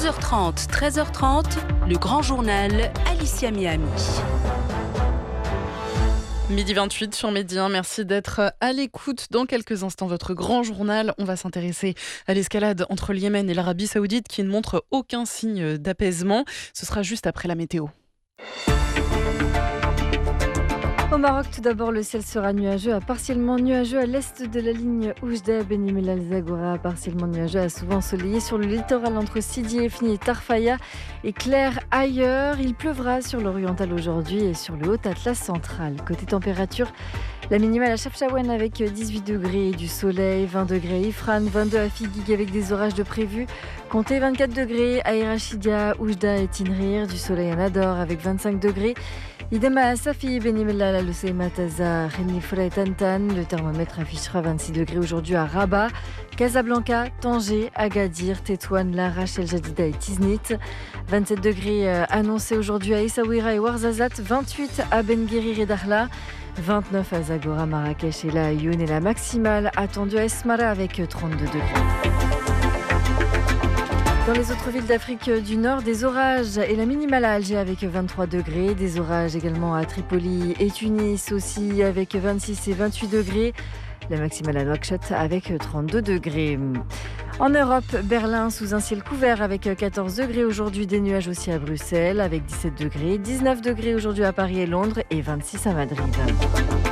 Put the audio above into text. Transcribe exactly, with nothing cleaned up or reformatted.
douze heures trente, treize heures trente, le grand journal Alicia Miami. Midi vingt-huit sur Midi un, merci d'être à l'écoute. Dans quelques instants, votre grand journal, on va s'intéresser à l'escalade entre le Yémen et l'Arabie Saoudite qui ne montre aucun signe d'apaisement. Ce sera juste après la météo. Au Maroc, tout d'abord, le ciel sera nuageux à partiellement nuageux à l'est de la ligne Oujda, Beni Mellal, Zagora, partiellement nuageux à souvent ensoleillé sur le littoral entre Sidi Ifni et Tarfaya et clair ailleurs. Il pleuvra sur l'oriental aujourd'hui et sur le Haut-Atlas central. Côté température, la minimale à Chefchaouen avec dix-huit degrés et du soleil, vingt degrés à Ifran, vingt-deux à Figuig avec des orages de prévus. Comptez vingt-quatre degrés à Erachidia, Oujda et Tinrir, du soleil à Nador avec vingt-cinq degrés. Idem à Safi, Beni Mellal, Al Hoceima, Taza, Renifra et Tantan. Le thermomètre affichera vingt-six degrés aujourd'hui à Rabat, Casablanca, Tanger, Agadir, Tétouan, Larache, El Jadida et Tiznit. vingt-sept degrés annoncés aujourd'hui à Essaouira et Ouarzazate, vingt-huit à Ben Guerir et Dakhla, vingt-neuf à Zagora, Marrakech et La Ayoun, et la maximale attendue à Esmara avec trente-deux degrés. Dans les autres villes d'Afrique du Nord, des orages et la minimale à Alger avec vingt-trois degrés. Des orages également à Tripoli et Tunis aussi avec vingt-six et vingt-huit degrés. La maximale à Nouakchott avec trente-deux degrés. En Europe, Berlin sous un ciel couvert avec quatorze degrés aujourd'hui, des nuages aussi à Bruxelles avec dix-sept degrés, dix-neuf degrés aujourd'hui à Paris et Londres et vingt-six à Madrid.